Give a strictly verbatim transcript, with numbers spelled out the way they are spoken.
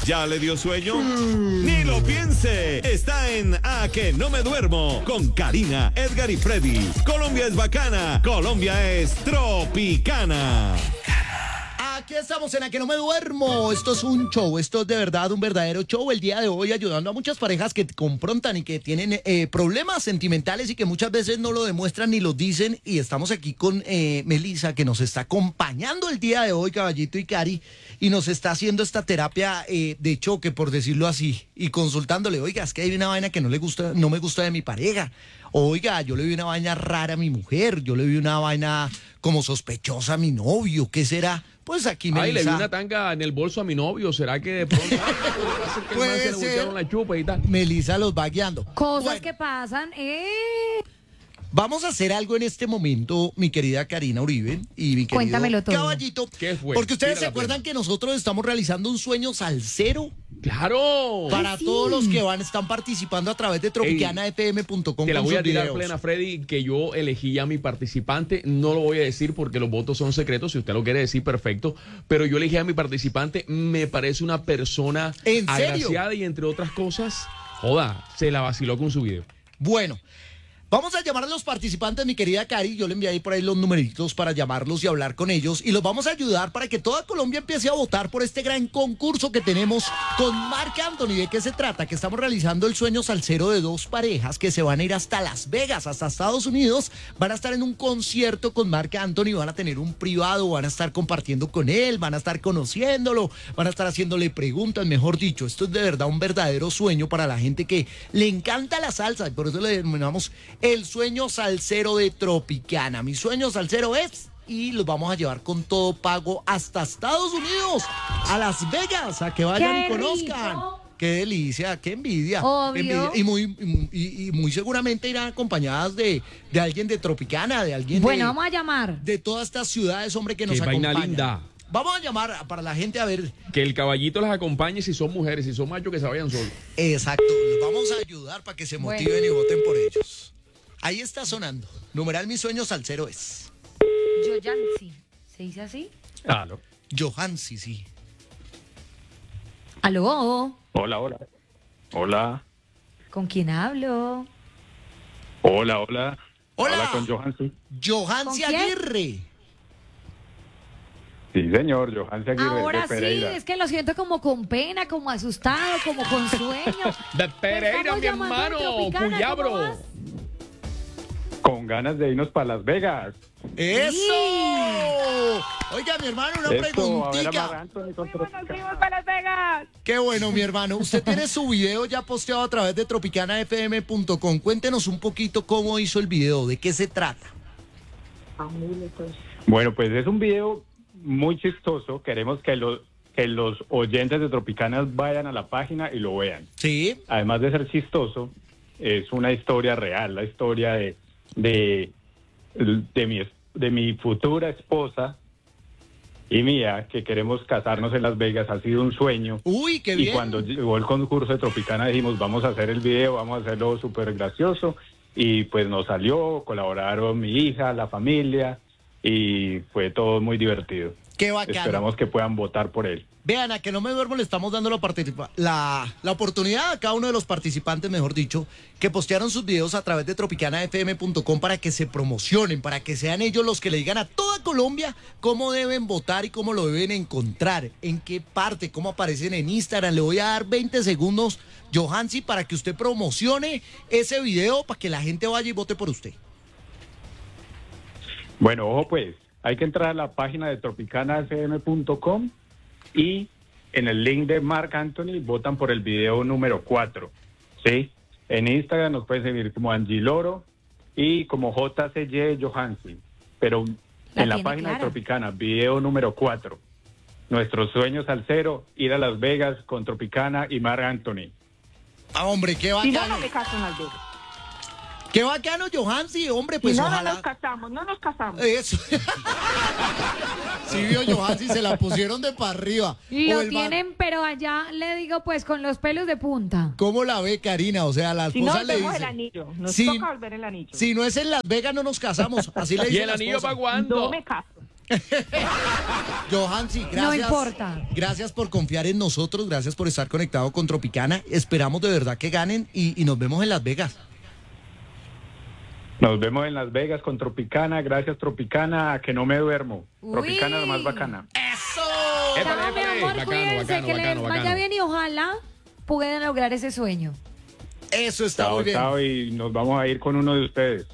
¿Ya le dio sueño? Mm. Ni lo piense. Está en A Que No Me Duermo con Karina, Edgar y Freddy. Colombia es bacana. Colombia es tropicana. Aquí estamos en A Que No Me Duermo. Esto es un show, esto es de verdad un verdadero show. El día de hoy ayudando a muchas parejas que confrontan y que tienen eh, problemas sentimentales y que muchas veces no lo demuestran ni lo dicen. Y estamos aquí con eh, Melissa, que nos está acompañando el día de hoy, Caballito y Cari, y nos está haciendo esta terapia eh, de choque, por decirlo así, y consultándole, oiga, es que hay una vaina que no le gusta, no me gusta de mi pareja. Oiga, yo le vi una vaina rara a mi mujer, yo le vi una vaina como sospechosa a mi novio, ¿qué será? Pues aquí me Ay, le vi una tanga en el bolso a mi novio. ¿Será que de pronto ay, que puede se le voltearon la chupa y tal? Melissa los va guiando. Cosas bueno, que pasan, eh. Vamos a hacer algo en este momento, mi querida Karina Uribe y mi querido Cuéntamelo todo. Caballito. ¿Qué fue? Porque ustedes Tira se la acuerdan pena. que nosotros estamos realizando un sueño salsero ¡Claro! para Ay, sí. todos los que van están participando a través de tropicana f m punto com. Te la con voy a sus tirar videos. plena, Freddy, que yo elegí ya a mi participante. No lo voy a decir porque los votos son secretos. Si usted lo quiere decir, perfecto. Pero yo elegí a mi participante. Me parece una persona ¿En serio? agraciada y, entre otras cosas, joda, se la vaciló con su video. Bueno, vamos a llamar a los participantes, mi querida Cari. Yo le envié ahí por ahí los numeritos para llamarlos y hablar con ellos. Y los vamos a ayudar para que toda Colombia empiece a votar por este gran concurso que tenemos con Marc Anthony. ¿De qué se trata? Que estamos realizando el sueño salsero de dos parejas que se van a ir hasta Las Vegas, hasta Estados Unidos. Van a estar en un concierto con Marc Anthony, van a tener un privado, van a estar compartiendo con él, van a estar conociéndolo, van a estar haciéndole preguntas, mejor dicho. Esto es de verdad un verdadero sueño para la gente que le encanta la salsa y por eso le denominamos el sueño salsero de Tropicana. Mi sueño salsero es, y los vamos a llevar con todo pago hasta Estados Unidos, a Las Vegas, a que vayan ¡Qué y conozcan. rico! Qué delicia, qué envidia. Obvio. Qué envidia. Y, muy, y, muy- y- y muy seguramente irán acompañadas de, de alguien de Tropicana, de alguien Bueno, de, vamos a llamar. de todas estas ciudades, hombre, que nos Qué vaina acompañan. linda. Vamos a llamar para la gente a ver. Que el caballito las acompañe si son mujeres, si son machos que se vayan solos. Exacto, los vamos a ayudar para que se Bueno. motiven y voten por ellos. Ahí está sonando. Numeral Mi Sueño Salsero es Yoyansi. ¿Se dice así? Aló. Johansi, sí. ¿Aló? Hola, hola. Hola. ¿Con quién hablo? Hola, hola. Hola. Habla con Johan, sí. Johansi ¿Con quién? Aguirre. Sí, señor, Johan Aguirre Ahora de sí, Pereira. es que lo siento como con pena, como asustado, como con sueño. De Pereira, Estamos mi llamando hermano, a Tropicana, ¿cómo Cuyabro. vas? Con ganas de irnos para Las Vegas. ¡Eso! Oiga, mi hermano, una Esto, a ver a preguntita. Mar Anthony con Nos Tropicana. fuimos para Las Vegas. Qué bueno, mi hermano. Usted tiene su video ya posteado a través de tropicana f m punto com. Cuéntenos un poquito cómo hizo el video, de qué se trata. Bueno, pues es un video muy chistoso. Queremos que los, que los oyentes de Tropicanas vayan a la página y lo vean. Sí. Además de ser chistoso, es una historia real, la historia de, de, de, mi, de mi futura esposa y mía, que queremos casarnos en Las Vegas. Ha sido un sueño. Uy, qué Y bien. cuando llegó el concurso de Tropicana dijimos, vamos a hacer el video, vamos a hacerlo súper gracioso. Y pues nos salió, colaboraron mi hija, la familia, y fue todo muy divertido. Qué bacano. Esperamos que puedan votar por él. Vean, a Que No Me Duermo le estamos dando la, participa- la, la oportunidad a cada uno de los participantes, mejor dicho, que postearon sus videos a través de tropicana f m punto com para que se promocionen, para que sean ellos los que le digan a toda Colombia cómo deben votar y cómo lo deben encontrar, en qué parte, cómo aparecen en Instagram. Le voy a dar veinte segundos, Johansi, para que usted promocione ese video para que la gente vaya y vote por usted. Bueno, ojo pues, hay que entrar a la página de tropicana f m punto com y en el link de Marc Anthony votan por el video número cuatro, ¿sí? En Instagram nos pueden seguir como Angie Loro y como J C Y Johansi, pero La en la tiene página clara. de Tropicana, video número cuatro. Nuestros sueños al cero, ir a Las Vegas con Tropicana y Marc Anthony. Ah, hombre, qué Si no, bacano. no me caso en Las Vegas. Qué bacano, Johansi, hombre, pues si no, no ojalá. nos casamos, no nos casamos. Eso. Sí, vio Johansi, se la pusieron de para arriba. Lo O el man- tienen, pero allá le digo pues con los pelos de punta. ¿Cómo la ve Karina? O sea, la Si no, esposa le vemos dice, el anillo. Nos Sí. toca volver el anillo. si no es en Las Vegas no nos casamos. Así le ¿Y dice el la anillo esposa. para cuándo? No me caso. Johansi, gracias. No importa. Gracias por confiar en nosotros, gracias por estar conectado con Tropicana. Esperamos de verdad que ganen y, y nos vemos en Las Vegas. Nos vemos en Las Vegas con Tropicana. Gracias, Tropicana. A que no me duermo. Uy. Tropicana es la más bacana. ¡Eso! Épale, Chao, mi épale. amor, Bacano, cuídense, bacano, que bacano, les vaya bacano. bien y ojalá puedan lograr ese sueño. Eso está Chao, muy bien. chao. Y nos vamos a ir con uno de ustedes.